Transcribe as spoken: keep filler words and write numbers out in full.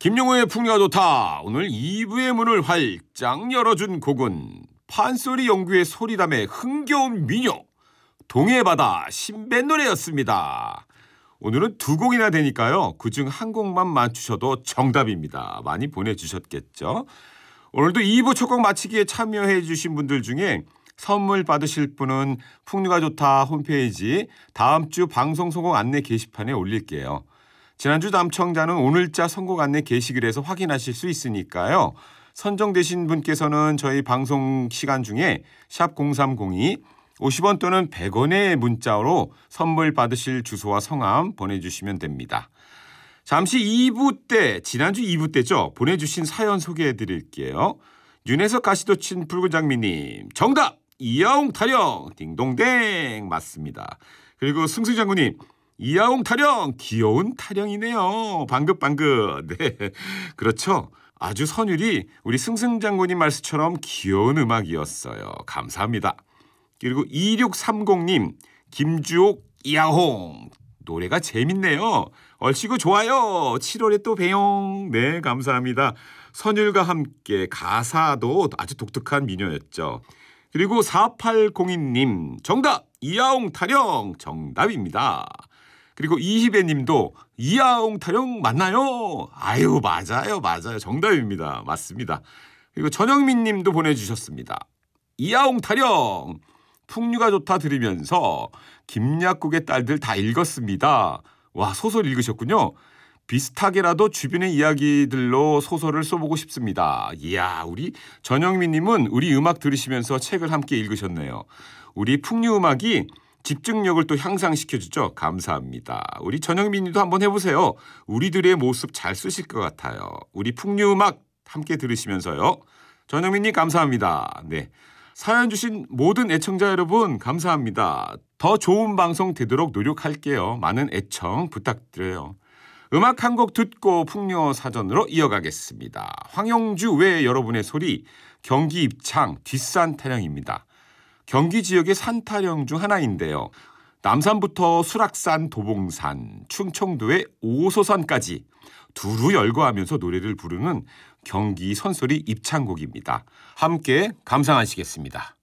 김용호의 풍류가 좋다. 오늘 이 부의 문을 활짝 열어준 곡은 판소리 연구의 소리담에 흥겨운 민요 동해바다 신뱃노래였습니다. 오늘은 두 곡이나 되니까요. 그중 한 곡만 맞추셔도 정답입니다. 많이 보내주셨겠죠? 오늘도 이 부 첫 곡 맞히기에 참여해 주신 분들 중에 선물 받으실 분은 풍류가 좋다 홈페이지 다음 주 방송 선곡 안내 게시판에 올릴게요. 지난주 남청자는 오늘자 선곡 안내 게시글에서 확인하실 수 있으니까요. 선정되신 분께서는 저희 방송 시간 중에 샵 공삼공이 오십 원 또는 백 원의 문자로 선물 받으실 주소와 성함 보내주시면 됩니다. 잠시 이 부 때, 지난주 이 부 때죠. 보내주신 사연 소개해드릴게요. 윤혜석 가시도친 붉은 장미님 정답! 이야옹 타령 딩동댕 맞습니다. 그리고 승승 장군님 이야옹 타령 귀여운 타령이네요. 방긋방긋. 네, 그렇죠. 아주 선율이 우리 승승 장군님 말씀처럼 귀여운 음악이었어요. 감사합니다. 그리고 이육삼공님 김주옥 이야홍 노래가 재밌네요. 얼씨구 좋아요. 칠월에 또 봬용. 네, 감사합니다. 선율과 함께 가사도 아주 독특한 민요였죠. 그리고 사팔공이님 정답 이야옹 타령 정답입니다. 그리고 이희배 님도 이야옹 타령 맞나요? 아유 맞아요 맞아요 정답입니다. 맞습니다. 그리고 전영민 님도 보내주셨습니다. 이야옹 타령 풍류가 좋다 들으면서 김약국의 딸들 다 읽었습니다. 와 소설 읽으셨군요. 비슷하게라도 주변의 이야기들로 소설을 써보고 싶습니다. 이야 우리 전영민 님은 우리 음악 들으시면서 책을 함께 읽으셨네요. 우리 풍류 음악이 집중력을 또 향상시켜주죠. 감사합니다. 우리 전영민 님도 한번 해보세요. 우리들의 모습 잘 쓰실 것 같아요. 우리 풍류 음악 함께 들으시면서요. 전영민 님 감사합니다. 네, 사연 주신 모든 애청자 여러분 감사합니다. 더 좋은 방송 되도록 노력할게요. 많은 애청 부탁드려요. 음악 한 곡 듣고 풍요 사전으로 이어가겠습니다. 황영주 외 여러분의 소리 경기 입창 뒷산 타령입니다. 경기 지역의 산타령 중 하나인데요. 남산부터 수락산, 도봉산, 충청도의 오소산까지 두루 열거하면서 노래를 부르는 경기 선소리 입창곡입니다. 함께 감상하시겠습니다.